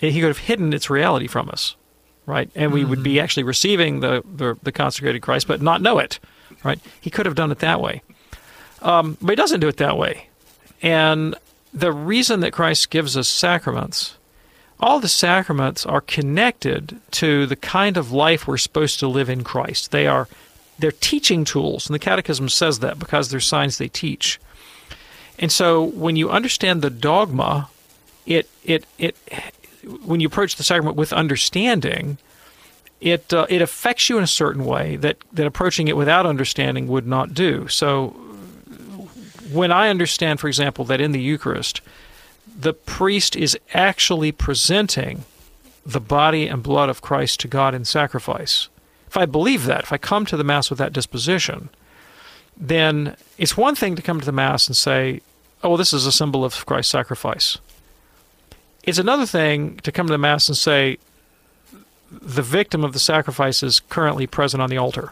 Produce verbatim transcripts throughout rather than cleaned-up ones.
he could have hidden its reality from us, right? And we mm-hmm. would be actually receiving the, the, the consecrated Christ, but not know it, right? He could have done it that way. Um, but he doesn't do it that way. And the reason that Christ gives us sacraments, all the sacraments are connected to the kind of life we're supposed to live in Christ. They are, they're teaching tools, and the Catechism says that because they're signs they teach. And so when you understand the dogma, it it it when you approach the sacrament with understanding, it uh, it affects you in a certain way that, that approaching it without understanding would not do. So when I understand, for example, that in the Eucharist, the priest is actually presenting the body and blood of Christ to God in sacrifice, if I believe that, if I come to the Mass with that disposition, then it's one thing to come to the Mass and say, oh, well, this is a symbol of Christ's sacrifice. It's another thing to come to the Mass and say, the victim of the sacrifice is currently present on the altar.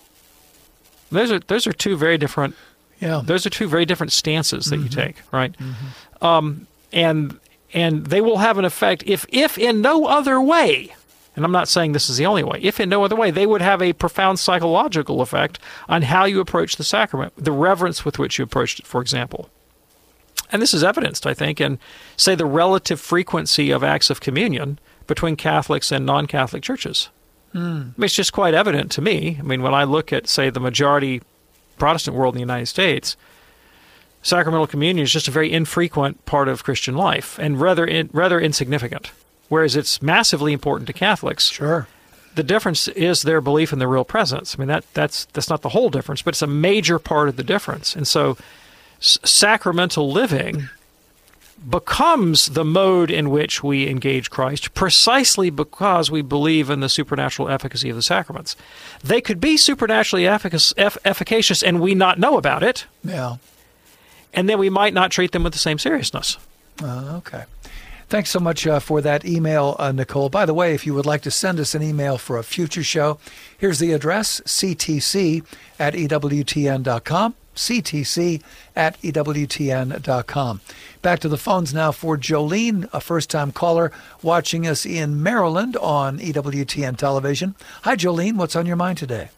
Those are those are two very different. Yeah. Those are two very different stances that mm-hmm. you take, right? Mm-hmm. Um, and and they will have an effect if if in no other way. And I'm not saying this is the only way. If in no other way, they would have a profound psychological effect on how you approach the sacrament, the reverence with which you approached it, for example. And this is evidenced, I think, in, say, the relative frequency of acts of communion between Catholics and non-Catholic churches. Mm. I mean, it's just quite evident to me. I mean, when I look at, say, the majority Protestant world in the United States, sacramental communion is just a very infrequent part of Christian life and rather in, rather insignificant. Whereas it's massively important to Catholics. Sure. The difference is their belief in the real presence. I mean, that that's that's not the whole difference, but it's a major part of the difference. And so s- sacramental living becomes the mode in which we engage Christ precisely because we believe in the supernatural efficacy of the sacraments. They could be supernaturally effic- eff- efficacious and we not know about it. Yeah. And then we might not treat them with the same seriousness. Uh, okay. Thanks so much uh, for that email, uh, Nicole. By the way, if you would like to send us an email for a future show, here's the address, c t c at e w t n dot com, c t c at e w t n dot com. Back to the phones now for Jolene, a first-time caller watching us in Maryland on E W T N television. Hi, Jolene. What's on your mind today?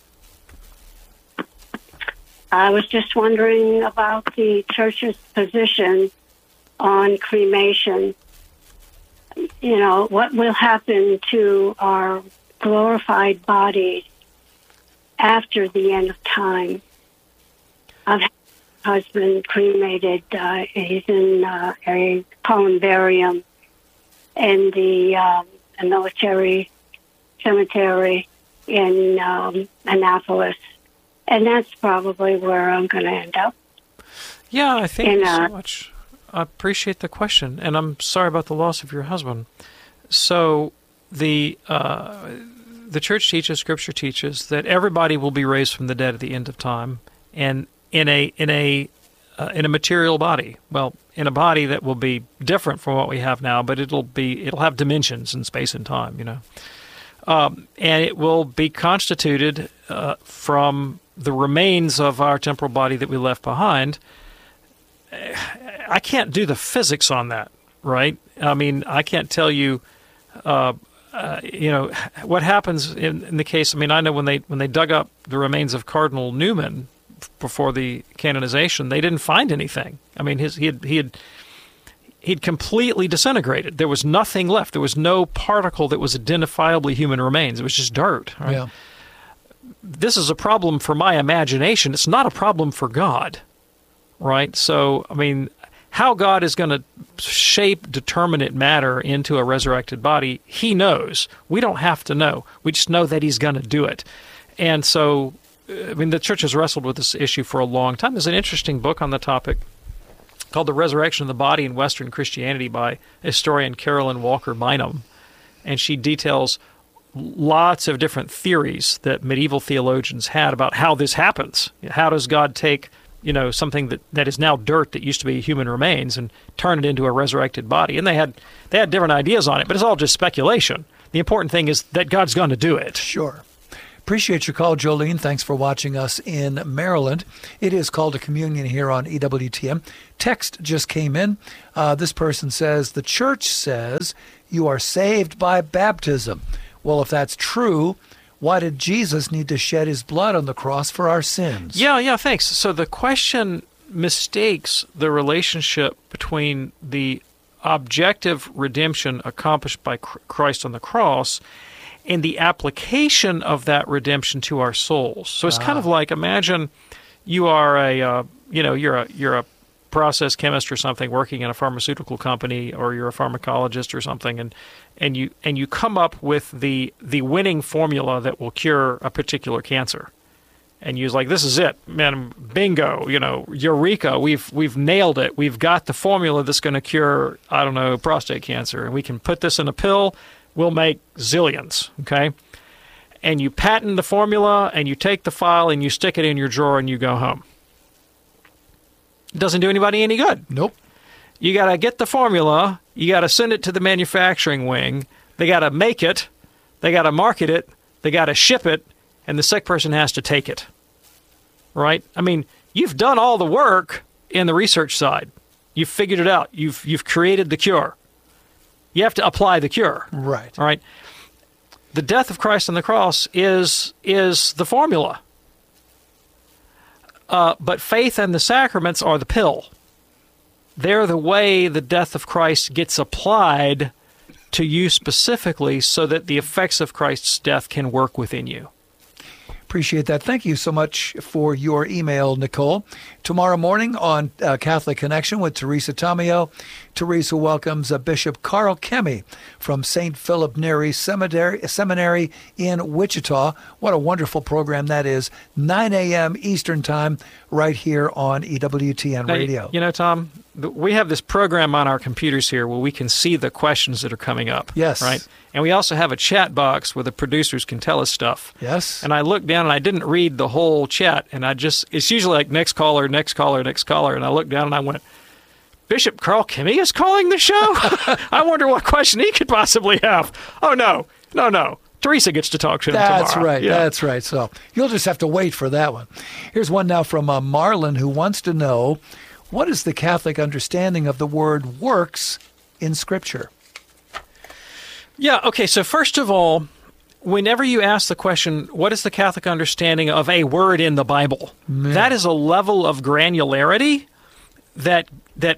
I was just wondering about the church's position on cremation. You know, what will happen to our glorified bodies after the end of time? I've had my husband cremated. Uh, he's in uh, a columbarium in the um, a military cemetery in um, Annapolis. And that's probably where I'm going to end up. Yeah, I thank in, you uh, so much. I appreciate the question, and I'm sorry about the loss of your husband. So the uh, the church teaches, Scripture teaches, that everybody will be raised from the dead at the end of time, and in a in a uh, in a material body. Well, in a body that will be different from what we have now, but it'll be it'll have dimensions in space and time, you know, um, and it will be constituted uh, from the remains of our temporal body that we left behind. I can't do the physics on that, right? I mean, I can't tell you, uh, uh, you know, what happens in, in the case. I mean, I know when they when they dug up the remains of Cardinal Newman before the canonization, they didn't find anything. I mean, his he had he had he'd completely disintegrated. There was nothing left. There was no particle that was identifiably human remains. It was just dirt. Right? Yeah. This is a problem for my imagination. It's not a problem for God. Right? So, I mean, how God is going to shape determinate matter into a resurrected body, he knows. We don't have to know. We just know that he's going to do it. And so, I mean, the church has wrestled with this issue for a long time. There's an interesting book on the topic called The Resurrection of the Body in Western Christianity by historian Carolyn Walker Bynum. And she details lots of different theories that medieval theologians had about how this happens. How does God take you know, something that, that is now dirt that used to be human remains and turn it into a resurrected body. And they had they had different ideas on it, but it's all just speculation. The important thing is that God's going to do it. Sure. Appreciate your call, Jolene. Thanks for watching us in Maryland. It is Call to Communion here on E W T M. Text just came in. Uh, this person says, the church says you are saved by baptism. Well, if that's true, why did Jesus need to shed his blood on the cross for our sins? Yeah, yeah, thanks. So the question mistakes the relationship between the objective redemption accomplished by Christ on the cross and the application of that redemption to our souls. So it's ah. kind of like, imagine you are a, uh, you know, you're a you're a process chemist or something working in a pharmaceutical company, or you're a pharmacologist or something, and and you and you come up with the the winning formula that will cure a particular cancer. And you're like, this is it, man, bingo, you know, eureka, we've we've nailed it. We've got the formula that's going to cure, I don't know, prostate cancer. And we can put this in a pill, we'll make zillions, okay? And you patent the formula, and you take the file, and you stick it in your drawer, and you go home. It doesn't do anybody any good. Nope. You got to get the formula, you got to send it to the manufacturing wing, they got to make it, they got to market it, they got to ship it, and the sick person has to take it, right? I mean, you've done all the work in the research side. You've figured it out. You've you've created the cure. You have to apply the cure. Right. All right. The death of Christ on the cross is is the formula. Uh, but faith and the sacraments are the pill. They're the way the death of Christ gets applied to you specifically so that the effects of Christ's death can work within you. Appreciate that. Thank you so much for your email, Nicole. Tomorrow morning on uh, Catholic Connection with Teresa Tomeo, Teresa welcomes uh, Bishop Carl Kemme from Saint Philip Neri Seminary, Seminary in Wichita. What a wonderful program that is. nine a.m. Eastern Time right here on E W T N now, Radio. You know, Tom, we have this program on our computers here where we can see the questions that are coming up. Yes. Right? And we also have a chat box where the producers can tell us stuff. Yes. And I looked down and I didn't read the whole chat. And I just, it's usually like next caller, next caller, next caller. And I looked down and I went, Bishop Carl Kemme is calling the show? I wonder what question he could possibly have. Oh, no, no, no. Teresa gets to talk to him tomorrow. That's right. Yeah. That's right. So you'll just have to wait for that one. Here's one now from uh, Marlon, who wants to know, what is the Catholic understanding of the word works in Scripture? Yeah, okay, so first of all, whenever you ask the question, what is the Catholic understanding of a word in the Bible? Man. That is a level of granularity that that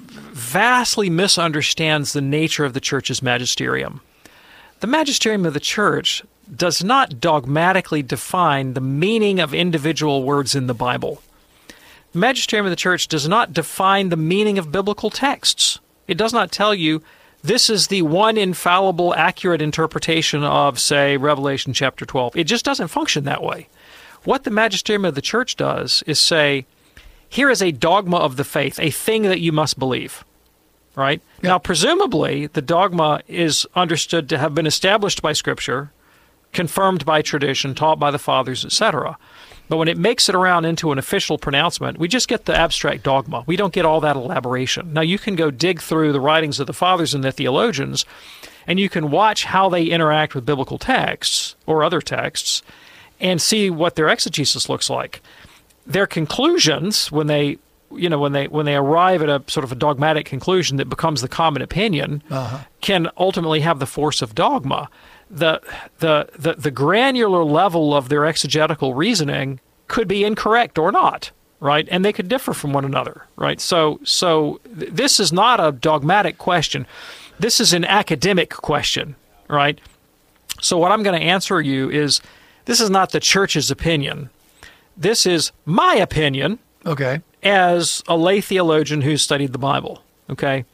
vastly misunderstands the nature of the Church's magisterium. The magisterium of the Church does not dogmatically define the meaning of individual words in the Bible. The magisterium of the Church does not define the meaning of biblical texts. It does not tell you this is the one infallible, accurate interpretation of, say, Revelation chapter twelve. It just doesn't function that way. What the magisterium of the Church does is say, here is a dogma of the faith, a thing that you must believe. Right? Yep. Now, presumably, the dogma is understood to have been established by Scripture, confirmed by tradition, taught by the Fathers, et cetera. But when it makes it around into an official pronouncement, we just get the abstract dogma. We don't get all that elaboration. Now, you can go dig through the writings of the Fathers and the theologians, and you can watch how they interact with biblical texts or other texts and see what their exegesis looks like. Their conclusions, when they you know, when they when they arrive at a sort of a dogmatic conclusion that becomes the common opinion, uh-huh. can ultimately have the force of dogma. The, the the the granular level of their exegetical reasoning could be incorrect or not, right? And they could differ from one another, right? So so th- this is not a dogmatic question. This is an academic question, right? So what I'm going to answer you is, this is not the Church's opinion. This is my opinion. Okay. As a lay theologian who's studied the Bible, okay?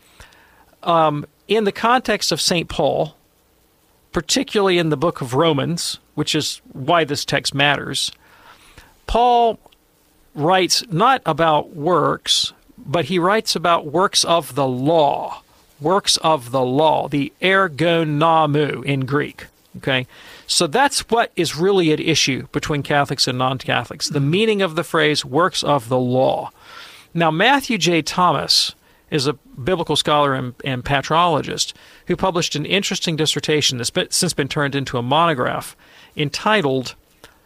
Um, in the context of Saint Paul, particularly in the book of Romans, which is why this text matters, Paul writes not about works, but he writes about works of the law, works of the law, the ergonomou in Greek, okay? So that's what is really at issue between Catholics and non-Catholics, the meaning of the phrase works of the law. Now, Matthew J. Thomas is a biblical scholar and, and patrologist who published an interesting dissertation that's been, since been turned into a monograph entitled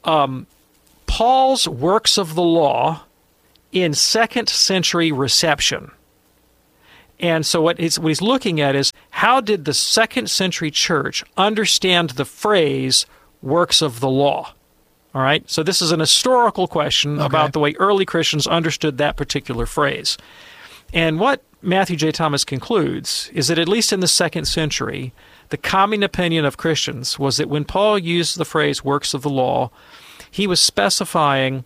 um, Paul's works of the law in second century reception. And so what he's, what he's looking at is, how did the second century church understand the phrase works of the law? All right? So this is an historical question Okay. about the way early Christians understood that particular phrase. And what Matthew J. Thomas concludes is that at least in the second century, the common opinion of Christians was that when Paul used the phrase works of the law, he was specifying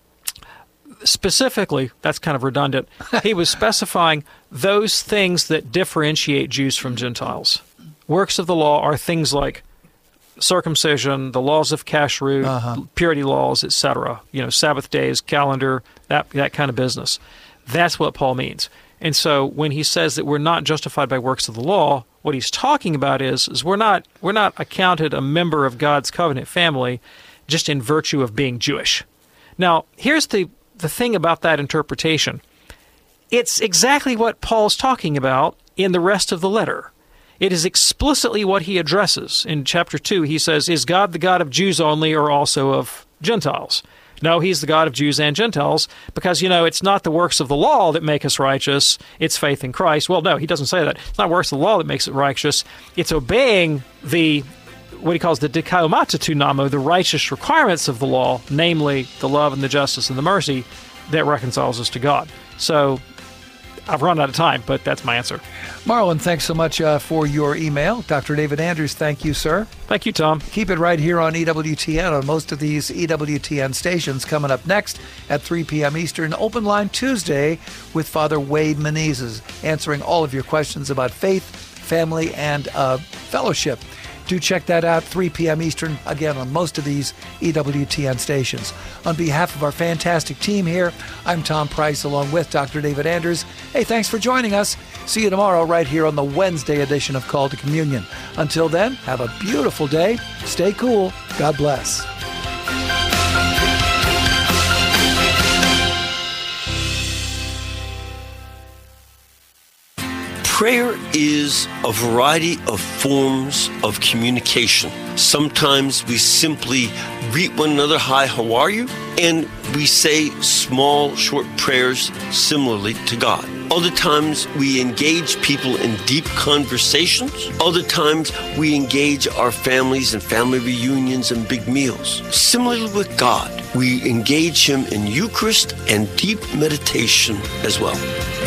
specifically, that's kind of redundant, he was specifying those things that differentiate Jews from Gentiles. Works of the law are things like circumcision, the laws of kashrut, Uh-huh. purity laws, et cetera. You know, Sabbath days, calendar, that that kind of business. That's what Paul means. And so when he says that we're not justified by works of the law, what he's talking about is, is we're not we're not accounted a member of God's covenant family just in virtue of being Jewish. Now, here's the, the thing about that interpretation. It's exactly what Paul's talking about in the rest of the letter. It is explicitly what he addresses. In chapter two, he says, is God the God of Jews only or also of Gentiles? No, he's the God of Jews and Gentiles, because, you know, it's not the works of the law that make us righteous, it's faith in Christ. Well, no, he doesn't say that. It's not works of the law that makes it righteous. It's obeying the, what he calls the dikaomata tunamo, the righteous requirements of the law, namely the love and the justice and the mercy that reconciles us to God. So I've run out of time, but that's my answer. Marlon, thanks so much uh, for your email. Doctor David Andrews, thank you, sir. Thank you, Tom. Keep it right here on E W T N on most of these E W T N stations. Coming up next at three p.m. Eastern, Open Line Tuesday with Father Wade Menezes, answering all of your questions about faith, family, and uh, fellowship. Do check that out, three p.m. Eastern, again on most of these E W T N stations. On behalf of our fantastic team here, I'm Tom Price along with Doctor David Andrews. Hey, thanks for joining us. See you tomorrow right here on the Wednesday edition of Call to Communion. Until then, have a beautiful day. Stay cool. God bless. Prayer is a variety of forms of communication. Sometimes we simply greet one another, hi, how are you? And we say small, short prayers similarly to God. Other times we engage people in deep conversations. Other times we engage our families in family reunions and big meals. Similarly with God, we engage Him in Eucharist and deep meditation as well.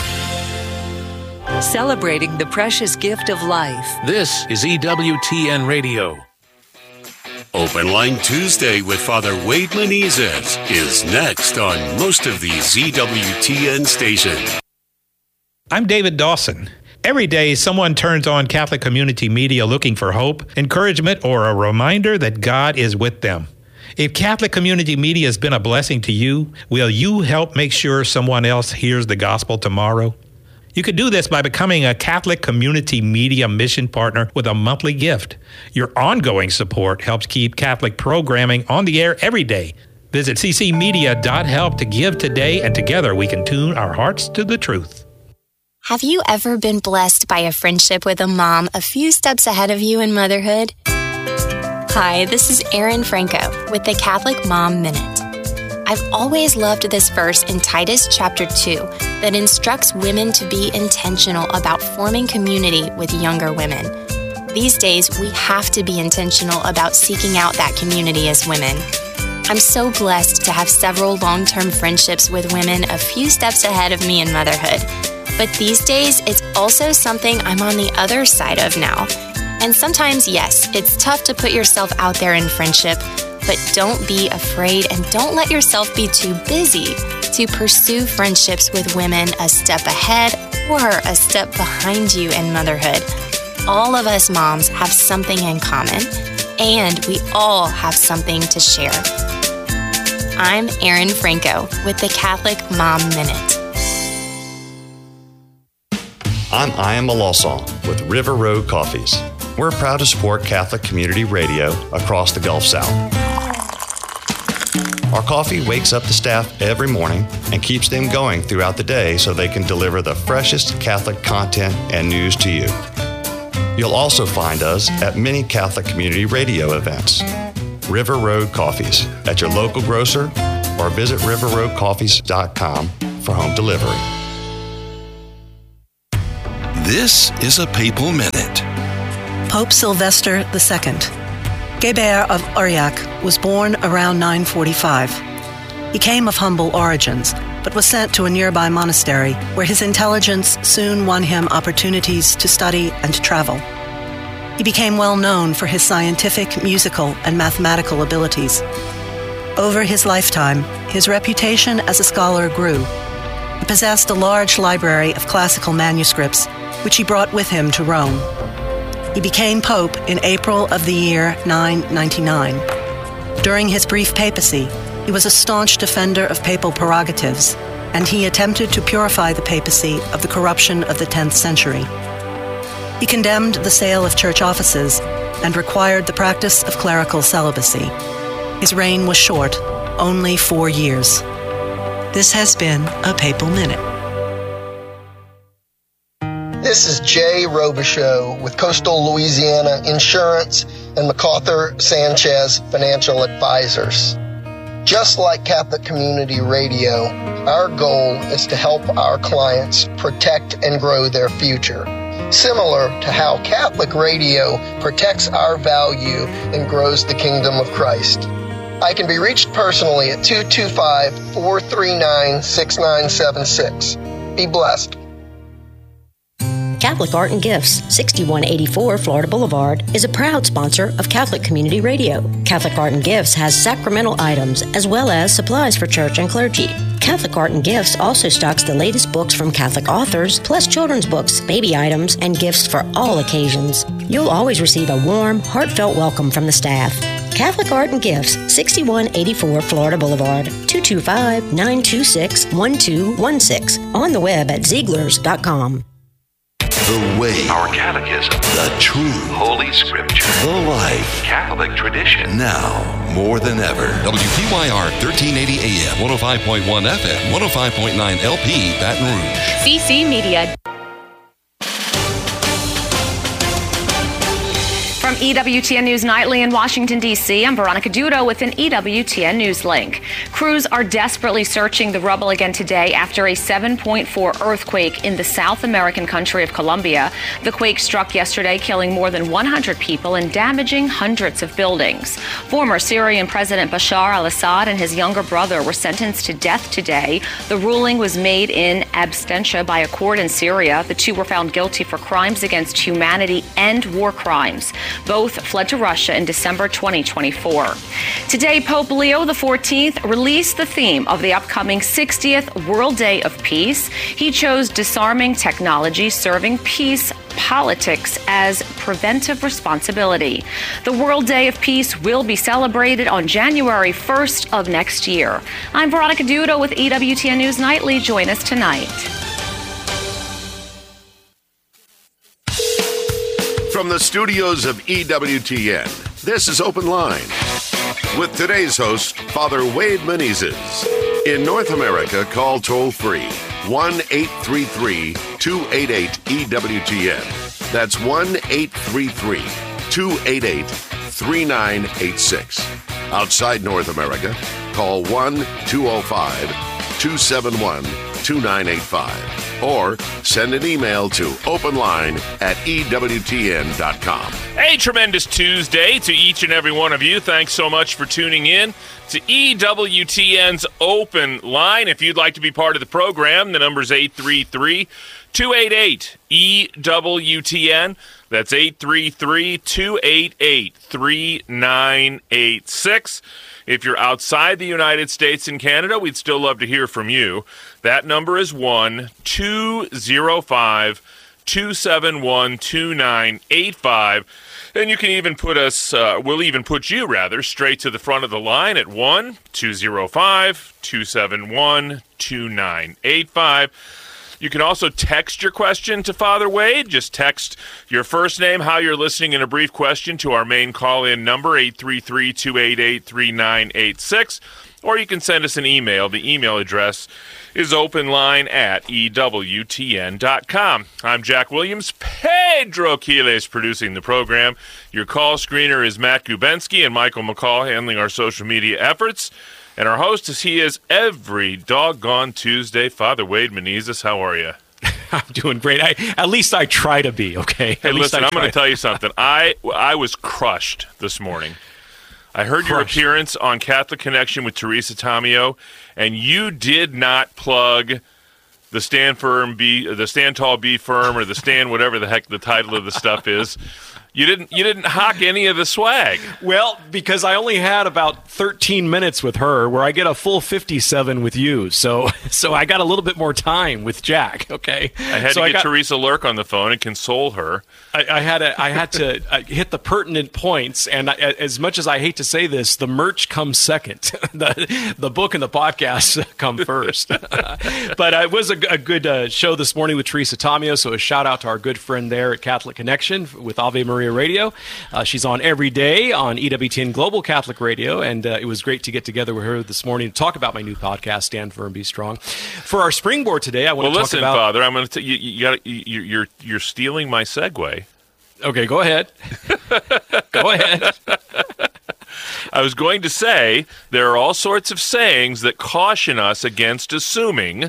Celebrating the precious gift of life. This is E W T N Radio. Open Line Tuesday with Father Wade Menezes is next on most of these E W T N stations. I'm David Dawson. Every day, someone turns on Catholic community media looking for hope, encouragement, or a reminder that God is with them. If Catholic community media has been a blessing to you, will you help make sure someone else hears the gospel tomorrow? You could do this by becoming a Catholic Community Media Mission Partner with a monthly gift. Your ongoing support helps keep Catholic programming on the air every day. Visit c c media dot help to give today, and together we can tune our hearts to the truth. Have you ever been blessed by a friendship with a mom a few steps ahead of you in motherhood? Hi, this is Erin Franco with the Catholic Mom Minute. I've always loved this verse in Titus chapter two that instructs women to be intentional about forming community with younger women. These days, we have to be intentional about seeking out that community as women. I'm so blessed to have several long-term friendships with women a few steps ahead of me in motherhood. But these days, it's also something I'm on the other side of now. And sometimes, yes, it's tough to put yourself out there in friendship, but don't be afraid and don't let yourself be too busy to pursue friendships with women a step ahead or a step behind you in motherhood. All of us moms have something in common, and we all have something to share. I'm Erin Franco with the Catholic Mom Minute. I'm Ian Malosong with River Road Coffees. We're proud to support Catholic Community Radio across the Gulf South. Our coffee wakes up the staff every morning and keeps them going throughout the day so they can deliver the freshest Catholic content and news to you. You'll also find us at many Catholic Community Radio events. River Road Coffees at your local grocer or visit river road coffees dot com for home delivery. This is a Papal Minute. Pope Sylvester the Second, Geber of Aurillac, was born around nine forty-five. He came of humble origins, but was sent to a nearby monastery where his intelligence soon won him opportunities to study and to travel. He became well known for his scientific, musical, and mathematical abilities. Over his lifetime, his reputation as a scholar grew. He possessed a large library of classical manuscripts, which he brought with him to Rome. He became pope in April of the year nine ninety-nine. During his brief papacy, he was a staunch defender of papal prerogatives, and he attempted to purify the papacy of the corruption of the tenth century. He condemned the sale of church offices and required the practice of clerical celibacy. His reign was short, only four years. This has been a Papal Minute. This is Jay Robichaux with Coastal Louisiana Insurance and MacArthur Sanchez Financial Advisors. Just like Catholic Community Radio, our goal is to help our clients protect and grow their future, similar to how Catholic Radio protects our value and grows the kingdom of Christ. I can be reached personally at two two five, four three nine, six nine seven six. Be blessed. Catholic Art and Gifts, sixty-one eighty-four Florida Boulevard, is a proud sponsor of Catholic Community Radio. Catholic Art and Gifts has sacramental items as well as supplies for church and clergy. Catholic Art and Gifts also stocks the latest books from Catholic authors, plus children's books, baby items, and gifts for all occasions. You'll always receive a warm, heartfelt welcome from the staff. Catholic Art and Gifts, sixty-one eighty-four Florida Boulevard, two two five, nine two six, one two one six. On the web at Zieglers dot com. The way, our catechism, the truth, Holy Scripture, the life, Catholic tradition. Now, more than ever. W P Y R thirteen eighty A M, one oh five point one F M, one oh five point nine L P, Baton Rouge. C C Media. From E W T N News Nightly in Washington, D C, I'm Veronica Dudo with an E W T N News link. Crews are desperately searching the rubble again today after a seven point four earthquake in the South American country of Colombia. The quake struck yesterday, killing more than one hundred people and damaging hundreds of buildings. Former Syrian President Bashar al-Assad and his younger brother were sentenced to death today. The ruling was made in absentia by a court in Syria. The two were found guilty for crimes against humanity and war crimes. Both fled to Russia in December twenty twenty-four. Today, Pope Leo the fourteenth released the theme of the upcoming sixtieth World Day of Peace. He chose disarming technology, serving peace politics as preventive responsibility. The World Day of Peace will be celebrated on January first of next year. I'm Veronica Dudo with E W T N News Nightly. Join us tonight. From the studios of E W T N, this is Open Line with today's host, Father Wade Menezes. In North America, call toll-free one eight three three, two eight eight, E W T N. That's one eight three three, two eight eight, three nine eight six. Outside North America, call one two oh five, two seven one, two nine eight five. Or send an email to openline at E W T N dot com. A tremendous Tuesday to each and every one of you. Thanks so much for tuning in to E W T N's Open Line. If you'd like to be part of the program, the number's eight three three, two eight eight, E W T N. That's eight three three, two eight eight, three nine eight six. If you're outside the United States and Canada, we'd still love to hear from you. That number is one two oh five, two seven one, two nine eight five. And you can even put us, uh, we'll even put you, rather, straight to the front of the line at one two oh five, two seven one, two nine eight five. You can also text your question to Father Wade. Just text your first name, how you're listening, and a brief question to our main call-in number, eight three three, two eight eight, three nine eight six. or you can send us an email. The email address is openline at E W T N dot com. I'm Jack Williams. Pedro Quiles producing the program. Your call screener is Matt Gubensky, and Michael McCall handling our social media efforts. And our host, as he is every doggone Tuesday, Father Wade Menezes. How are you? I'm doing great. I, at least I try to be, okay? Hey, at listen, I'm going try. to tell you something. I, I was crushed this morning. I heard Crushed. your appearance on Catholic Connection with Teresa Tomeo, and you did not plug the Stand Firm, be the Stand Tall, Be Firm, or the Stand whatever the heck the title of the stuff is. You didn't you didn't hawk any of the swag. Well, because I only had about thirteen minutes with her, where I get a full fifty-seven with you. So so I got a little bit more time with Jack, okay? I had so to I get got, Teresa Lurk on the phone and console her. I, I had to, I had to uh, hit the pertinent points, and I, as much as I hate to say this, the merch comes second. the The book and the podcast come first. But uh, it was a, a good uh, show this morning with Teresa Tomeo, so a shout out to our good friend there at Catholic Connection with Ave Maria Radio. Uh, she's on every day on E W T N Global Catholic Radio, and uh, it was great to get together with her this morning to talk about my new podcast, Stand Firm, Be Strong. For our springboard today, I want well, to talk listen, about... Father, I'm going to you. You got you, you're you're stealing my segue. Okay, go ahead. Go ahead. I was going to say there are all sorts of sayings that caution us against assuming,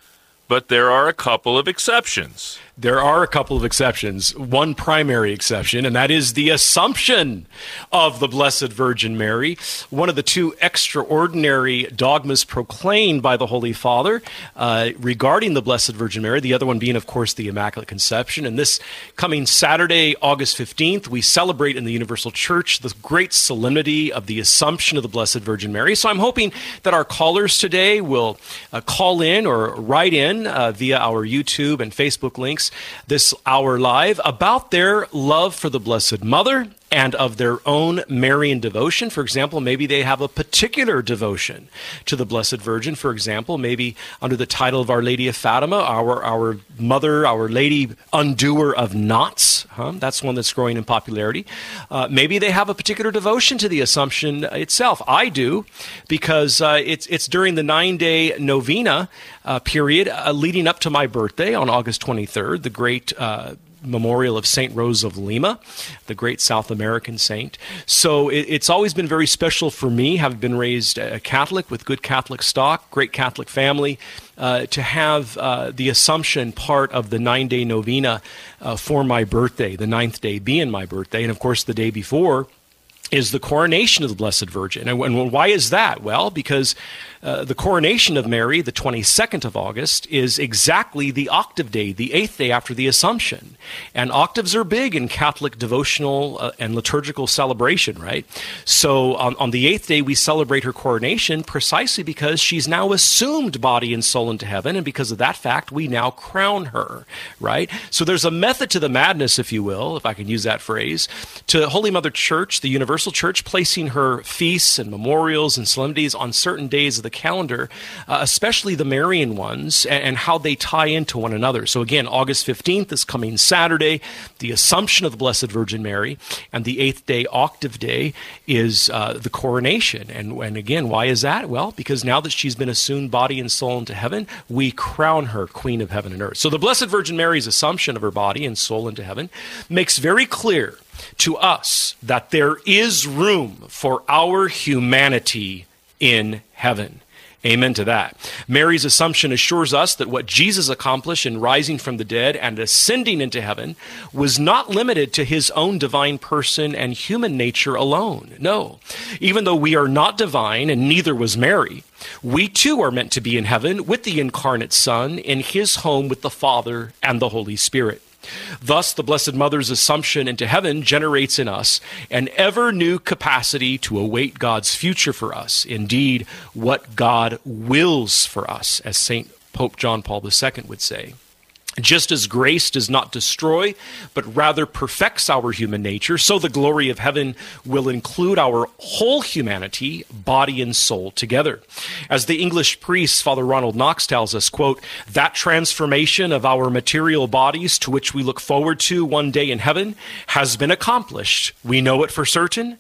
but there are a couple of exceptions. There are a couple of exceptions. One primary exception, and that is the assumption of the Blessed Virgin Mary, one of the two extraordinary dogmas proclaimed by the Holy Father uh, regarding the Blessed Virgin Mary, the other one being, of course, the Immaculate Conception. And this coming Saturday, August fifteenth, we celebrate in the Universal Church the great solemnity of the Assumption of the Blessed Virgin Mary. So I'm hoping that our callers today will uh, call in or write in uh, via our YouTube and Facebook links this hour live about their love for the Blessed Mother and of their own Marian devotion. For example, maybe they have a particular devotion to the Blessed Virgin. For example, maybe under the title of Our Lady of Fatima, our our Mother, Our Lady Undoer of Knots. Huh? That's one that's growing in popularity. Uh, maybe they have a particular devotion to the Assumption itself. I do, because uh, it's it's during the nine-day novena uh, period uh, leading up to my birthday on August twenty-third, the great uh, memorial of Saint Rose of Lima, the great South American saint. So it, it's always been very special for me, having been raised a Catholic with good Catholic stock, great Catholic family, uh, to have uh, the Assumption part of the nine-day novena uh, for my birthday, the ninth day being my birthday. And of course, the day before is the coronation of the Blessed Virgin. And, and why is that? Well, because uh, the coronation of Mary, the twenty-second of August, is exactly the octave day, the eighth day after the Assumption. And octaves are big in Catholic devotional uh, and liturgical celebration, right? So on, on the eighth day, we celebrate her coronation precisely because she's now assumed body and soul into heaven. And because of that fact, we now crown her, right? So there's a method to the madness, if you will, if I can use that phrase, to Holy Mother Church, the Universal Church, placing her feasts and memorials and solemnities on certain days of the calendar, uh, especially the Marian ones, and, and how they tie into one another. So again, August fifteenth is coming Saturday, the Assumption of the Blessed Virgin Mary, and the eighth day, octave day, is uh, the coronation. And, and again, why is that? Well, because now that she's been assumed body and soul into heaven, we crown her Queen of Heaven and Earth. So the Blessed Virgin Mary's assumption of her body and soul into heaven makes very clear to us that there is room for our humanity in heaven. Amen to that. Mary's assumption assures us that what Jesus accomplished in rising from the dead and ascending into heaven was not limited to his own divine person and human nature alone. No. Even though we are not divine, and neither was Mary, we too are meant to be in heaven with the incarnate Son in his home with the Father and the Holy Spirit. Thus, the Blessed Mother's assumption into heaven generates in us an ever-new capacity to await God's future for us, indeed, what God wills for us, as Saint Pope John Paul the Second would say. Just as grace does not destroy, but rather perfects our human nature, so the glory of heaven will include our whole humanity, body and soul together. As the English priest, Father Ronald Knox, tells us, quote, that transformation of our material bodies to which we look forward to one day in heaven has been accomplished. We know it for certain.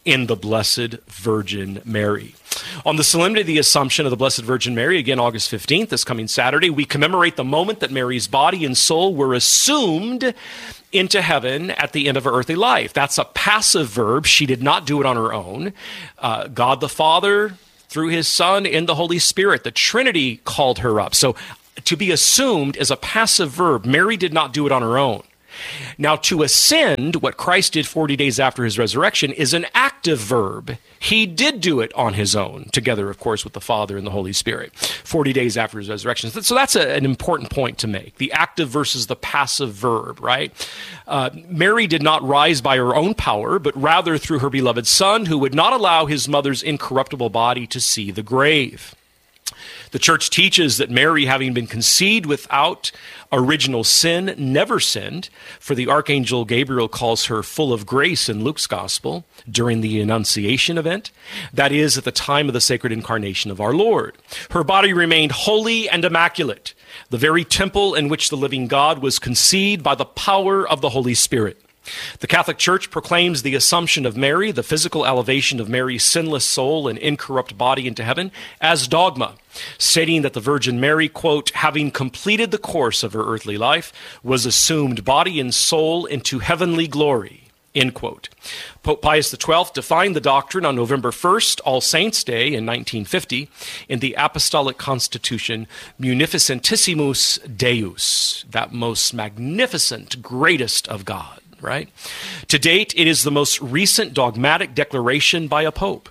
in the Blessed Virgin Mary. On the Solemnity of the Assumption of the Blessed Virgin Mary, again August fifteenth, this coming Saturday, we commemorate the moment that Mary's body and soul were assumed into heaven at the end of her earthly life. That's a passive verb. She did not do it on her own. Uh, God the Father, through his Son and the Holy Spirit, the Trinity called her up. So to be assumed is a passive verb. Mary did not do it on her own. Now, to ascend, what Christ did forty days after his resurrection, is an active verb. He did do it on his own, together, of course, with the Father and the Holy Spirit, forty days after his resurrection. So that's a, an important point to make, the active versus the passive verb, right? Uh, Mary did not rise by her own power, but rather through her beloved Son, who would not allow his mother's incorruptible body to see the grave. The church teaches that Mary, having been conceived without original sin, never sinned, for the archangel Gabriel calls her full of grace in Luke's gospel during the Annunciation event, that is, at the time of the sacred incarnation of our Lord. Her body remained holy and immaculate, the very temple in which the living God was conceived by the power of the Holy Spirit. The Catholic Church proclaims the Assumption of Mary, the physical elevation of Mary's sinless soul and incorrupt body into heaven, as dogma, stating that the Virgin Mary, quote, having completed the course of her earthly life, was assumed body and soul into heavenly glory, end quote. Pope Pius the twelfth defined the doctrine on November first, All Saints' Day in nineteen fifty, in the Apostolic Constitution, Munificentissimus Deus, that most magnificent, greatest of God. Right? To date, it is the most recent dogmatic declaration by a pope.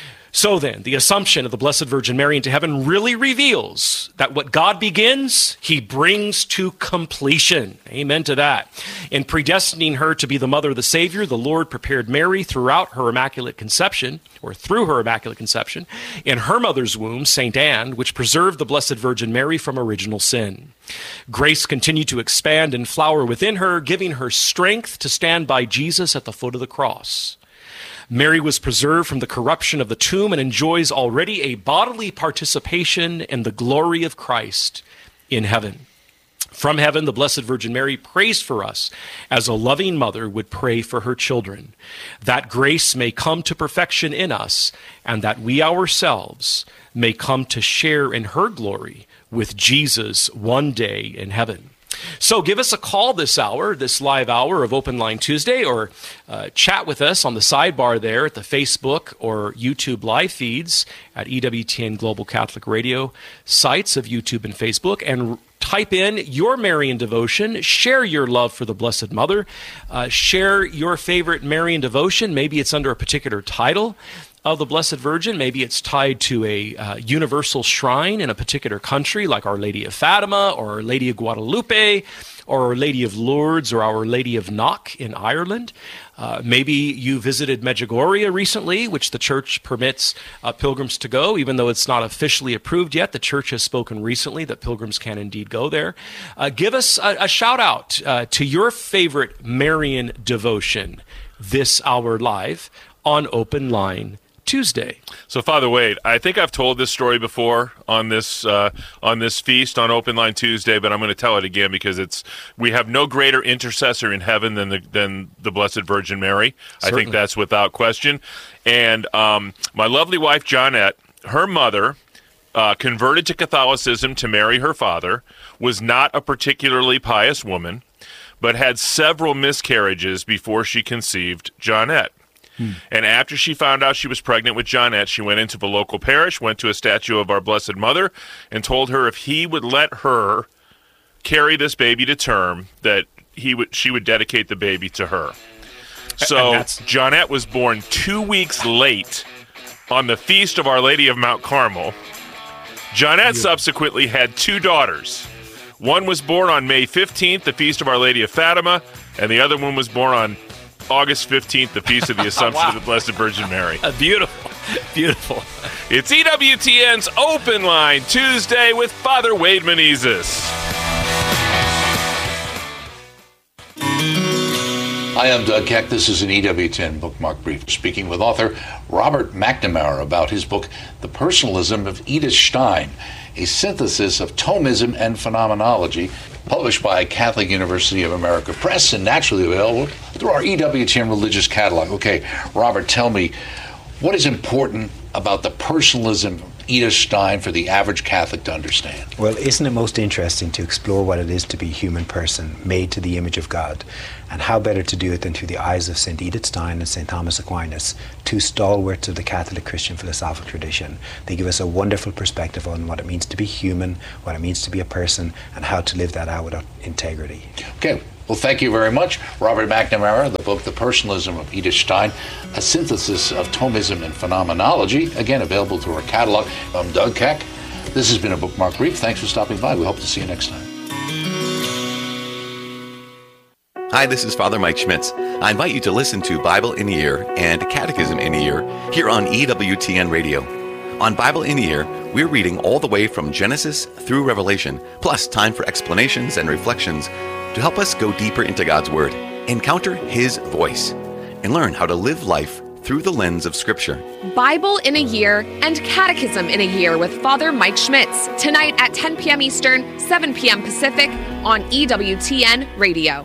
So then, the Assumption of the Blessed Virgin Mary into heaven really reveals that what God begins, he brings to completion. Amen to that. In predestining her to be the mother of the Savior, the Lord prepared Mary throughout her Immaculate Conception, or through her Immaculate Conception, in her mother's womb, Saint Anne, which preserved the Blessed Virgin Mary from original sin. Grace continued to expand and flower within her, giving her strength to stand by Jesus at the foot of the cross. Mary was preserved from the corruption of the tomb and enjoys already a bodily participation in the glory of Christ in heaven. From heaven, the Blessed Virgin Mary prays for us as a loving mother would pray for her children, that grace may come to perfection in us and that we ourselves may come to share in her glory with Jesus one day in heaven. So give us a call this hour, this live hour of Open Line Tuesday, or uh, chat with us on the sidebar there at the Facebook or YouTube live feeds at E W T N Global Catholic Radio sites of YouTube and Facebook, and type in your Marian devotion, share your love for the Blessed Mother, uh, share your favorite Marian devotion. Maybe it's under a particular title of the Blessed Virgin. Maybe it's tied to a uh, universal shrine in a particular country, like Our Lady of Fatima, or Our Lady of Guadalupe, or Our Lady of Lourdes, or Our Lady of Knock in Ireland. Uh, maybe you visited Medjugorje recently, which the church permits uh, pilgrims to go, even though it's not officially approved yet. The church has spoken recently that pilgrims can indeed go there. Uh, give us a, a shout out uh, to your favorite Marian devotion this hour live on Open Line Tuesday. So, Father Wade, I think I've told this story before on this uh, on this feast on Open Line Tuesday, but I'm going to tell it again because it's we have no greater intercessor in heaven than the than the Blessed Virgin Mary. Certainly. I think that's without question. And um, my lovely wife Johnette, her mother, uh, converted to Catholicism to marry her father, was not a particularly pious woman, but had several miscarriages before she conceived Johnette. Hmm. And after she found out she was pregnant with Johnette, she went into the local parish, went to a statue of our Blessed Mother, and told her if he would let her carry this baby to term, that he would she would dedicate the baby to her. So Johnette was born two weeks late on the feast of Our Lady of Mount Carmel. Johnette yeah. subsequently had two daughters. One was born on May fifteenth, the feast of Our Lady of Fatima, and the other one was born on August fifteenth, the Feast of the Assumption wow. of the Blessed Virgin Mary. Uh, beautiful. Beautiful. It's E W T N's Open Line Tuesday with Father Wade Menezes. Hi, I'm Doug Keck. This is an E W T N Bookmark Brief, speaking with author Robert McNamara about his book, The Personalism of Edith Stein, a synthesis of Thomism and phenomenology, published by Catholic University of America Press and naturally available through our E W T N Religious Catalog. Okay, Robert, tell me, what is important about the personalism of Edith Stein for the average Catholic to understand? Well, isn't it most interesting to explore what it is to be a human person made to the image of God? And how better to do it than through the eyes of Saint Edith Stein and Saint Thomas Aquinas, two stalwarts of the Catholic Christian philosophical tradition. They give us a wonderful perspective on what it means to be human, what it means to be a person, and how to live that out with integrity. Okay. Well, thank you very much, Robert McNamara. The book, The Personalism of Edith Stein, a synthesis of Thomism and phenomenology, again, available through our catalog. I'm Doug Keck. This has been a Bookmark Brief. Thanks for stopping by. We hope to see you next time. Hi, this is Father Mike Schmitz. I invite you to listen to Bible in a Year and Catechism in a Year here on E W T N Radio. On Bible in a Year, we're reading all the way from Genesis through Revelation, plus time for explanations and reflections to help us go deeper into God's Word, encounter His voice, and learn how to live life through the lens of Scripture. Bible in a Year and Catechism in a Year with Father Mike Schmitz, tonight at ten p.m. Eastern, seven p.m. Pacific on E W T N Radio.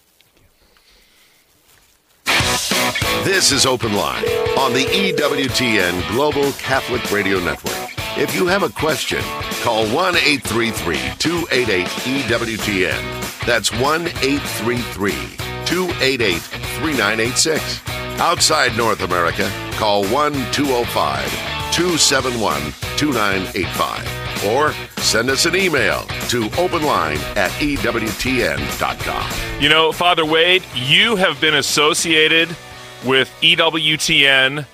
This is Open Line on the E W T N Global Catholic Radio Network. If you have a question, call one eight three three, two eight eight, E W T N. That's one eight three three, two eight eight, three nine eight six. Outside North America, call one two zero five, two seven one, two nine eight five. Or send us an email to openline at E W T N dot com. You know, Father Wade, you have been associated with E W T N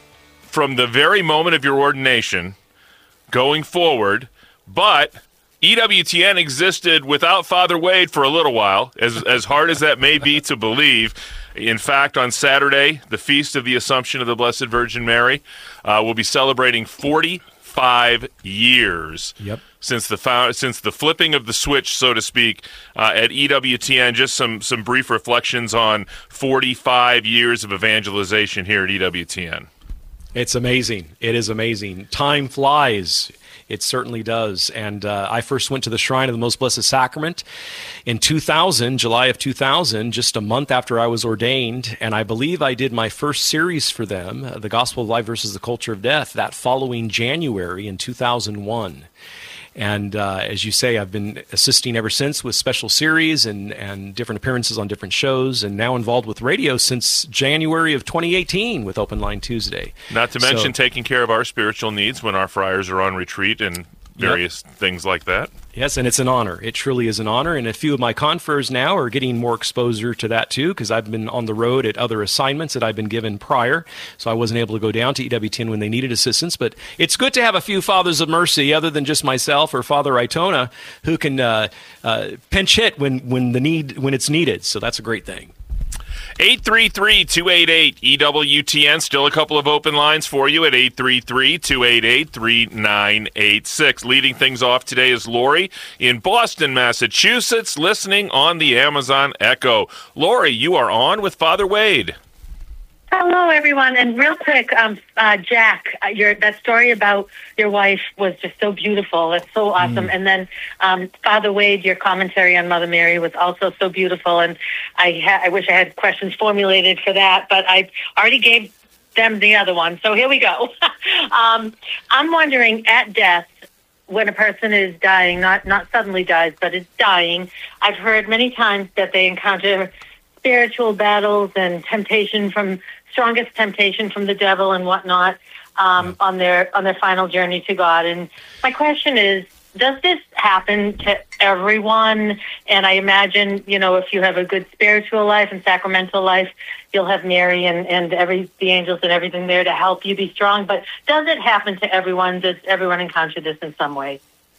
from the very moment of your ordination going forward, but E W T N existed without Father Wade for a little while, as as hard as that may be to believe. In fact, on Saturday, the Feast of the Assumption of the Blessed Virgin Mary, uh, we'll be celebrating forty-five years yep. since the fo- since the flipping of the switch, so to speak, uh, at E W T N. Just some some brief reflections on forty-five years of evangelization here at E W T N. It's amazing. It is amazing. Time flies. It certainly does. And uh, I first went to the Shrine of the Most Blessed Sacrament in two thousand, July of two thousand, just a month after I was ordained. And I believe I did my first series for them, uh, The Gospel of Life versus the Culture of Death, that following January in two thousand one. And uh, as you say, I've been assisting ever since with special series and, and different appearances on different shows, and now involved with radio since January of twenty eighteen with Open Line Tuesday. Not to mention so, taking care of our spiritual needs when our friars are on retreat and various yep. things like that. Yes, and it's an honor. It truly is an honor. And a few of my confreres now are getting more exposure to that too, because I've been on the road at other assignments that I've been given prior, so I wasn't able to go down to E W T N when they needed assistance. But it's good to have a few Fathers of Mercy, other than just myself or Father Itona, who can uh, uh, pinch hit when, when the need when it's needed. So that's a great thing. eight three three, two eight eight, E W T N. Still a couple of open lines for you at eight three three, two eight eight, three nine eight six. Leading things off today is Lori in Boston, Massachusetts, listening on the Amazon Echo. Lori, you are on with Father Wade. Hello, everyone. And real quick, um, uh, Jack, uh, your that story about your wife was just so beautiful. It's so awesome. Mm. And then um, Father Wade, your commentary on Mother Mary was also so beautiful. And I, ha- I wish I had questions formulated for that, but I already gave them the other one. So here we go. um, I'm wondering, at death, when a person is dying, not, not suddenly dies, but is dying, I've heard many times that they encounter spiritual battles and temptation from strongest temptation from the devil and whatnot um, on their on their final journey to God. And my question is, does this happen to everyone? And I imagine, you know, if you have a good spiritual life and sacramental life, you'll have Mary and, and every the angels and everything there to help you be strong. But does it happen to everyone? Does everyone encounter this in some way?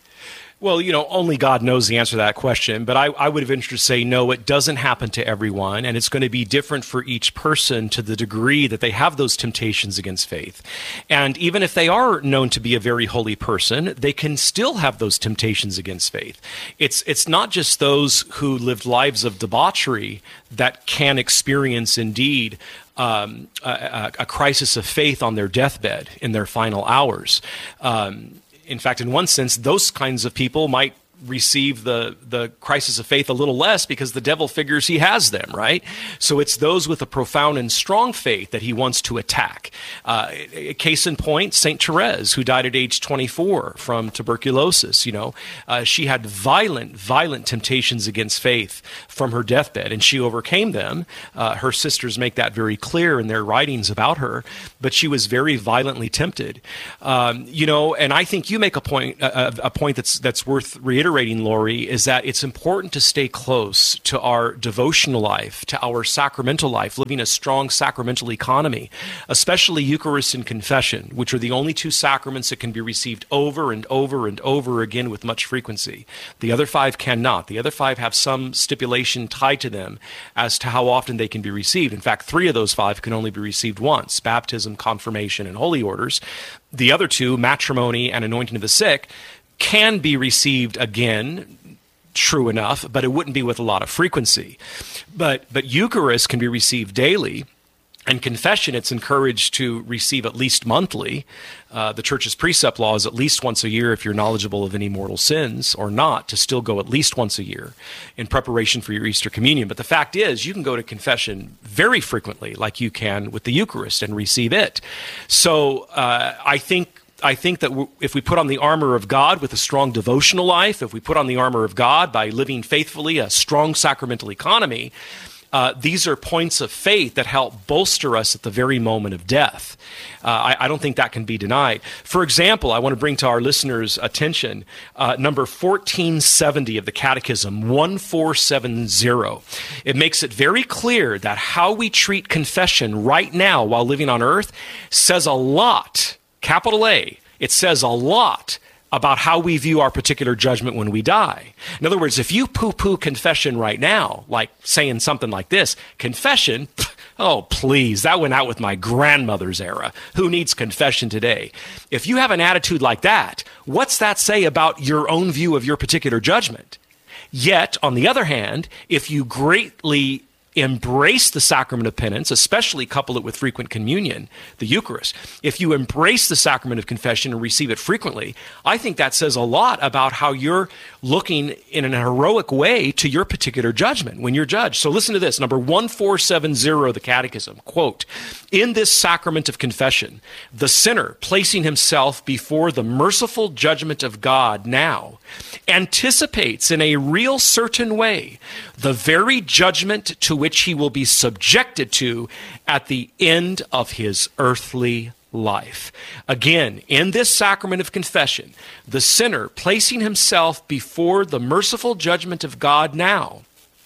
Well, you know, only God knows the answer to that question, but I, I would venture to say no, it doesn't happen to everyone, and it's going to be different for each person to the degree that they have those temptations against faith. And even if they are known to be a very holy person, they can still have those temptations against faith. It's it's not just those who lived lives of debauchery that can experience indeed um, a, a crisis of faith on their deathbed in their final hours. Um In fact, in one sense, those kinds of people might receive the, the crisis of faith a little less because the devil figures he has them, right? So it's those with a profound and strong faith that he wants to attack. Uh, a case in point, Saint Therese, who died at age twenty-four from tuberculosis, you know, uh, she had violent, violent temptations against faith from her deathbed, and she overcame them. Uh, her sisters make that very clear in their writings about her, but she was very violently tempted. Um, you know, and I think you make a point, a, a point that's that's worth reiterating, Lori, is that it's important to stay close to our devotional life, to our sacramental life, living a strong sacramental economy, especially Eucharist and confession, which are the only two sacraments that can be received over and over and over again with much frequency. The other five cannot. The other five have some stipulation tied to them as to how often they can be received. In fact, three of those five can only be received once: baptism, confirmation, and holy orders. The other two, matrimony and anointing of the sick, can be received again, true enough, but it wouldn't be with a lot of frequency. But but Eucharist can be received daily, and confession it's encouraged to receive at least monthly. Uh, the Church's precept law is at least once a year if you're knowledgeable of any mortal sins, or not, to still go at least once a year in preparation for your Easter communion. But the fact is, you can go to confession very frequently, like you can with the Eucharist, and receive it. So uh, I think I think that if we put on the armor of God with a strong devotional life, if we put on the armor of God by living faithfully, a strong sacramental economy, uh, these are points of faith that help bolster us at the very moment of death. Uh, I, I don't think that can be denied. For example, I want to bring to our listeners' attention uh, number fourteen seventy of the Catechism, one four seven zero. It makes it very clear that how we treat confession right now while living on earth says a lot. Capital A, it says a lot about how we view our particular judgment when we die. In other words, if you poo-poo confession right now, like saying something like this, confession, oh, please, that went out with my grandmother's era. Who needs confession today? If you have an attitude like that, what's that say about your own view of your particular judgment? Yet, on the other hand, if you greatly embrace the sacrament of penance, especially couple it with frequent communion, the Eucharist, if you embrace the sacrament of confession and receive it frequently, I think that says a lot about how you're looking in an heroic way to your particular judgment when you're judged. So listen to this, number one four seven zero of the Catechism, quote, "In this sacrament of confession, the sinner, placing himself before the merciful judgment of God now, anticipates in a real certain way the very judgment to which he will be subjected to at the end of his earthly life." Again, in this sacrament of confession, the sinner, placing himself before the merciful judgment of God now,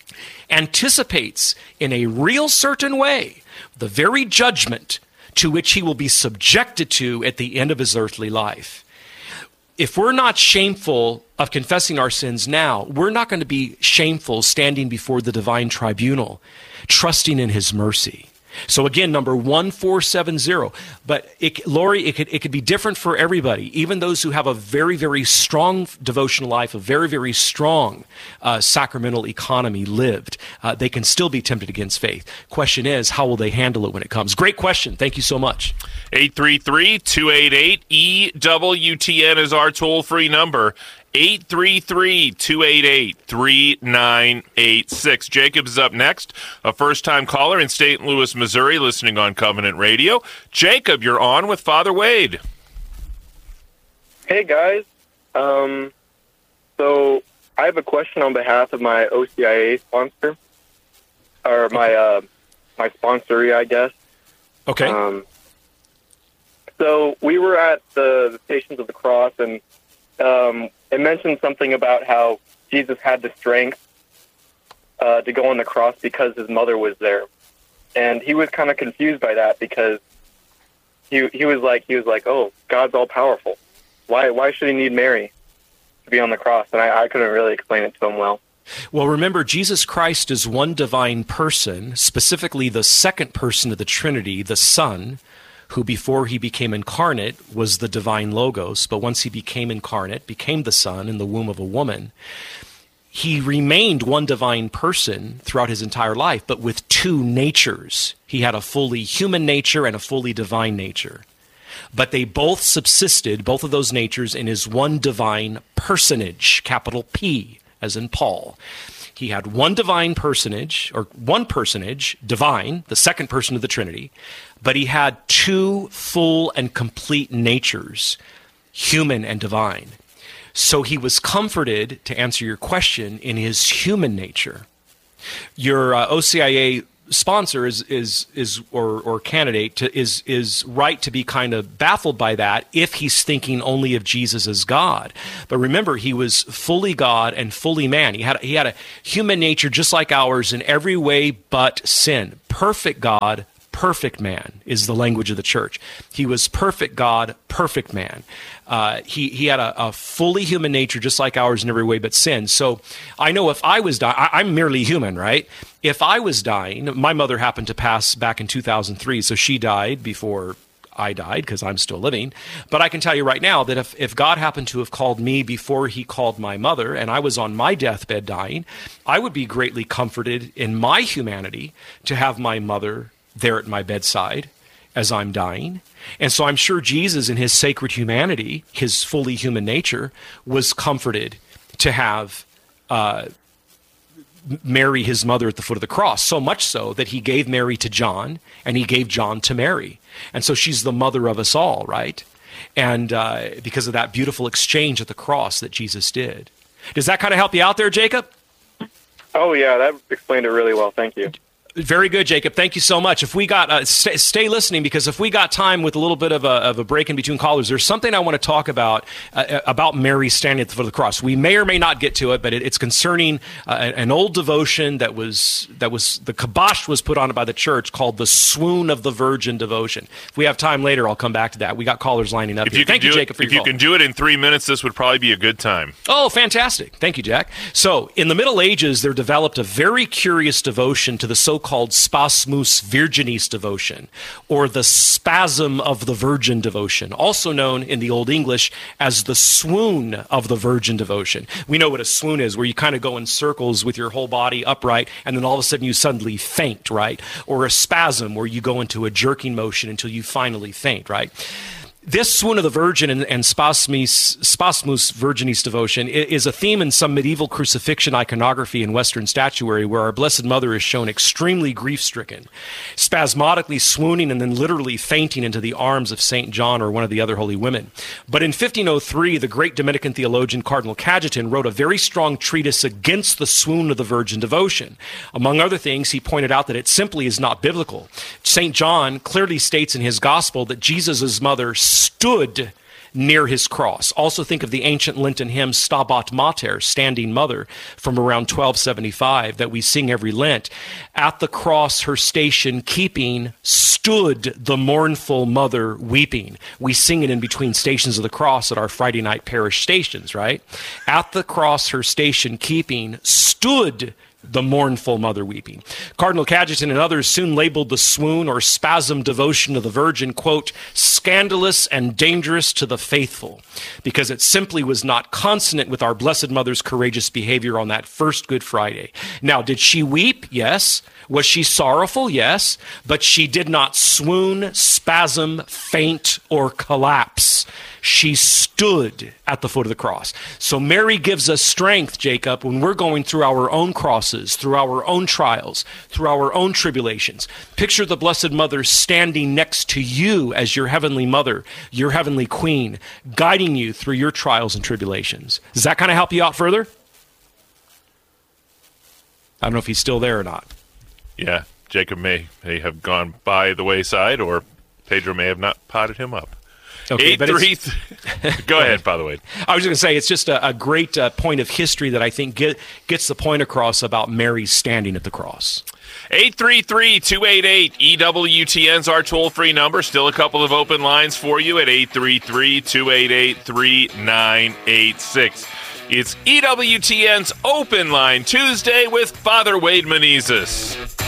anticipates in a real certain way the very judgment to which he will be subjected to at the end of his earthly life. If we're not shameful of confessing our sins now, we're not going to be shameful standing before the divine tribunal, trusting in his mercy. So again, number one four seven zero. But it, Lori, it could, it could be different for everybody. Even those who have a very, very strong devotional life, a very, very strong uh, sacramental economy lived, uh, they can still be tempted against faith. Question is, how will they handle it when it comes? Great question. Thank you so much. eight three three, two eight eight, E W T N is our toll-free number. eight three three, two eight eight, three nine eight six. Jacob is up next, a first-time caller in Saint Louis, Missouri, listening on Covenant Radio. Jacob, you're on with Father Wade. Hey, guys. Um, so I have a question on behalf of my O C I A sponsor, or my uh, my sponsoree, I guess. Okay. Um, so we were at the, the Stations of the Cross, and um, it mentioned something about how Jesus had the strength uh, to go on the cross because his mother was there, and he was kind of confused by that because he he was like he was like, oh, God's all powerful. Why why should he need Mary to be on the cross? And I, I couldn't really explain it to him well. Well, remember, Jesus Christ is one divine person, specifically the second person of the Trinity, the Son, who before he became incarnate was the divine Logos, but once he became incarnate, became the Son in the womb of a woman, he remained one divine person throughout his entire life, but with two natures. He had a fully human nature and a fully divine nature. but they both subsisted, both of those natures, in his one divine personage, capital P, as in Paul. He had one divine personage, or one personage, divine, the second person of the Trinity, but he had two full and complete natures, human and divine. So he was comforted, to answer your question, in his human nature. Your uh, O C I A sponsor is is is or or candidate to, is is right to be kind of baffled by that if he's thinking only of Jesus as God. But remember, he was fully God and fully man. He had he had a human nature just like ours in every way but sin. Perfect God, perfect man is the language of the church. He was perfect God, perfect man. Uh, he he had a, a fully human nature just like ours in every way but sin. So I know if I was dying, I, I'm merely human, right? If I was dying, my mother happened to pass back in two thousand three, so she died before I died because I'm still living. But I can tell you right now that if, if God happened to have called me before he called my mother and I was on my deathbed dying, I would be greatly comforted in my humanity to have my mother there at my bedside as I'm dying. And so I'm sure Jesus in his sacred humanity, his fully human nature, was comforted to have uh, Mary, his mother, at the foot of the cross, so much so that he gave Mary to John and he gave John to Mary. And so she's the mother of us all, right? And uh, because of that beautiful exchange at the cross that Jesus did. Does that kind of help you out there, Jacob? Oh, yeah, that explained it really well. Thank you. Very good, Jacob. Thank you so much. If we got, uh, stay, stay listening, because if we got time with a little bit of a, of a break in between callers, there's something I want to talk about, uh, about Mary standing at the foot of the cross. We may or may not get to it, but it, it's concerning uh, an old devotion that was, that was, the kibosh was put on it by the church called the Swoon of the Virgin devotion. If we have time later, I'll come back to that. We got callers lining up if here. You Thank you, it, Jacob, for If your you call. can do it in three minutes, this would probably be a good time. Oh, fantastic. Thank you, Jack. So in the Middle Ages, there developed a very curious devotion to the so-called Spasmus Virginis devotion, or the Spasm of the Virgin devotion, also known in the Old English as the Swoon of the Virgin devotion. We know what a swoon is, where you kind of go in circles with your whole body upright, and then all of a sudden you suddenly faint, right? Or a spasm, where you go into a jerking motion until you finally faint, right? This Swoon of the Virgin and, and Spasmus, Spasmus Virginis devotion is a theme in some medieval crucifixion iconography in Western statuary, where our Blessed Mother is shown extremely grief-stricken, spasmodically swooning and then literally fainting into the arms of Saint John or one of the other holy women. But in fifteen oh three, the great Dominican theologian Cardinal Cajetan wrote a very strong treatise against the Swoon of the Virgin devotion. Among other things, he pointed out that it simply is not biblical. Saint John clearly states in his gospel that Jesus' mother stood near his cross. Also think of the ancient Lenten hymn Stabat Mater, Standing Mother, from around twelve seventy-five that we sing every Lent. At the cross her station keeping, stood the mournful mother weeping. We sing it in between stations of the cross at our Friday night parish stations, right? At the cross her station keeping, stood the mournful mother weeping. Cardinal Cajetan and others soon labeled the swoon or spasm devotion of the Virgin, quote, scandalous and dangerous to the faithful, because it simply was not consonant with our Blessed Mother's courageous behavior on that first Good Friday. Now, did she weep? Yes. Was she sorrowful? Yes. But she did not swoon, spasm, faint, or collapse. She stood at the foot of the cross. So Mary gives us strength, Jacob, when we're going through our own crosses, through our own trials, through our own tribulations. Picture the Blessed Mother standing next to you as your heavenly mother, your heavenly queen, guiding you through your trials and tribulations. Does that kind of help you out further? I don't know if he's still there or not. Yeah, Jacob may, may have gone by the wayside, or Pedro may have not potted him up. Okay, Eight, three, th- Go ahead, by the way. I was going to say, it's just a, a great uh, point of history that I think get, gets the point across about Mary standing at the cross. eight three three, two eight eight, E W T N's our toll-free number. Still a couple of open lines for you at eight three three, two eight eight, three nine eight six. It's E W T N's Open Line Tuesday with Father Wade Menezes.